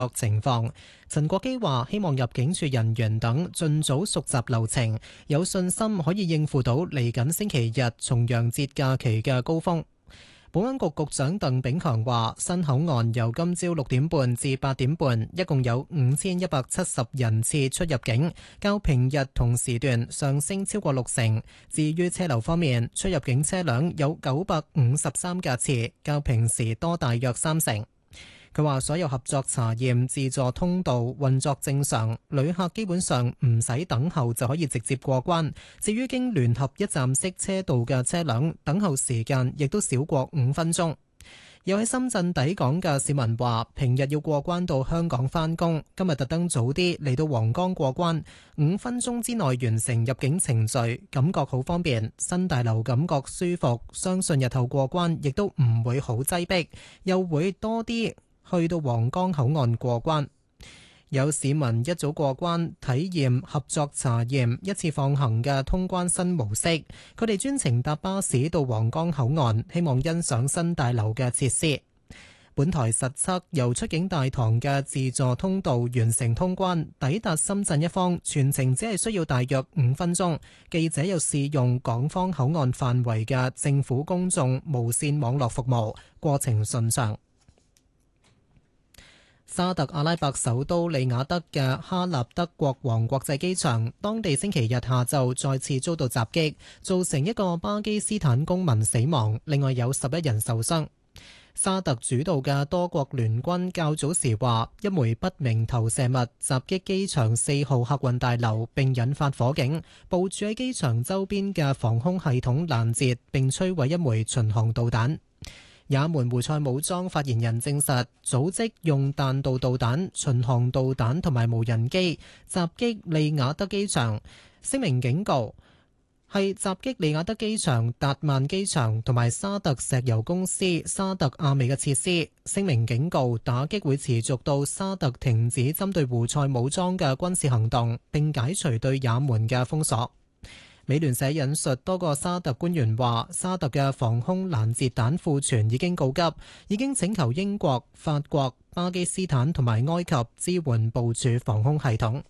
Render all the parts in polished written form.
情況。陳國基話：希望入境處人員等盡早熟習流程，有信心可以應付到嚟緊星期日重陽節假期嘅高峰。保安局局長鄧炳強話：新口岸由今朝6點半至8點半，一共有5170人次出入境，較平日同時段上升超過60%。至於車流方面，出入境車輛有953架次，較平時多大約30%。佢話：所有合作查驗自助通道運作正常，旅客基本上唔使等候就可以直接過關。至於經聯合一站式車道嘅車輛，等候時間亦都少過5分鐘。有喺深圳抵港嘅市民話：平日要過關到香港返工，今日特登早啲嚟到皇崗過關，5分鐘之內完成入境程序，感覺好方便。新大樓感覺舒服，相信日後過關亦都唔會好擠迫，又會多啲去到皇崗口岸過關。有市民一早過關體驗合作查驗一次放行嘅通關新模式，佢哋專程搭巴士到皇崗口岸，希望欣賞新大樓嘅設施。本台實測由出境大堂嘅自助通道完成通關，抵達深圳一方全程只係需要大約5分鐘。記者又試用港方口岸範圍嘅政府公眾無線網絡服務，過程順暢。沙特阿拉伯首都利雅得嘅哈納德國王國際機場，當地星期日下晝再次遭到襲擊，造成一個巴基斯坦公民死亡，另外有11人受傷。沙特主導嘅多國聯軍較早時話，一枚不明投射物襲擊機場4號客運大樓，並引發火警，部署喺機場周邊嘅防空系統攔截並摧毀一枚巡航導彈。也門胡塞武裝發言人證實，組織用彈道導彈、巡航導彈同埋無人機襲擊利雅得機場，聲明警告係襲擊利雅得機場、達曼機場同埋沙特石油公司沙特阿美嘅設施。聲明警告打擊會持續到沙特停止針對胡塞武裝嘅軍事行動，並解除對也門嘅封鎖。美聯社引述多個沙特官員話，沙特嘅防空攔截彈庫存已經告急，已經請求英國、法國、巴基斯坦同埋埃及支援部署防空系統。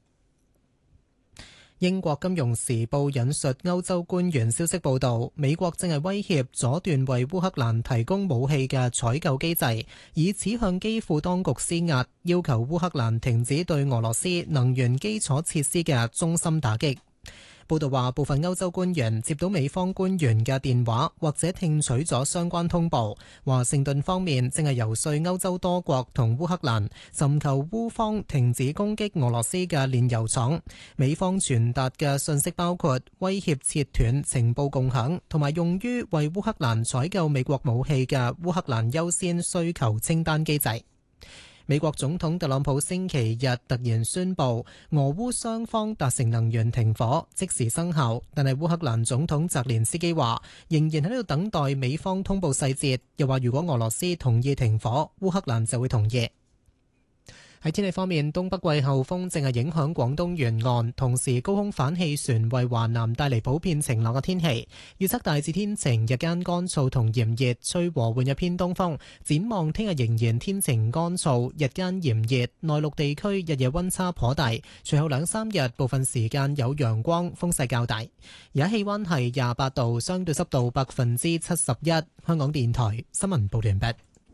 英國金融時報引述歐洲官員消息報道，美國正係威脅阻斷為烏克蘭提供武器嘅採購機制，以此向基輔當局施壓，要求烏克蘭停止對俄羅斯能源基礎設施嘅中心打擊。報道話，部分歐洲官員接到美方官員嘅電話，或者聽取咗相關通報。華盛頓方面正係游說歐洲多國同烏克蘭尋求烏方停止攻擊俄羅斯嘅煉油廠。美方傳達嘅信息包括威脅切斷情報共享，同埋用於為烏克蘭採購美國武器嘅烏克蘭優先需求清單機制。美國總統特朗普星期日突然宣布，俄烏雙方達成能源停火，即時生效。但係烏克蘭總統澤連斯基話，仍然喺度等待美方通報細節，又話如果俄羅斯同意停火，烏克蘭就會同意。喺天氣方面，東北季候風正係影響廣東沿岸，同時高空反氣旋為華南帶嚟普遍晴朗嘅天氣。預測大致天晴，日間乾燥同炎熱，吹和緩一偏東風。展望聽日仍然天晴乾燥，日間炎熱，內陸地區日夜溫差頗大。隨後2-3日部分時間有陽光，風勢較大。而家氣溫係28度，相對濕度71%。香港電台新聞報道完畢。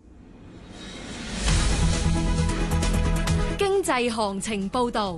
經濟行情報道。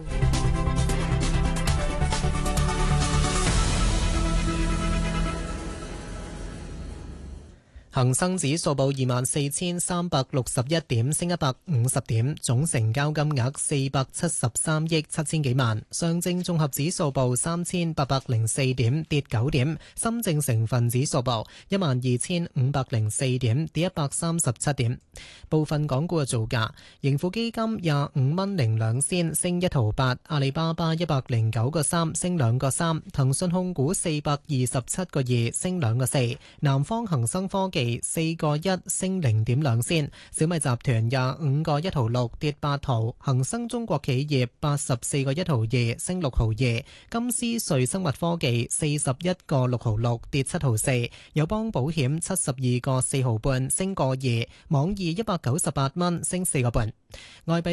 恒生指數報24,361點，升150點，總成交金額473億7千幾萬。上證綜合指數報3,804點，跌9點。深證成分指數報12,504點，跌137點。部分港股嘅造價：盈富基金25蚊零2仙，升1毫8；阿里巴巴109個3，升2個3；騰訊控股427個2，升2個4；南方恒生科技技4個1升0.2仙，小米集團25個1毫6跌8毫，恒生中國企業84個1毫2升6毫2，金斯瑞生物科技41個6毫6跌7毫4，友邦保險72個4毫半升個2，網易198蚊升4個半。外幣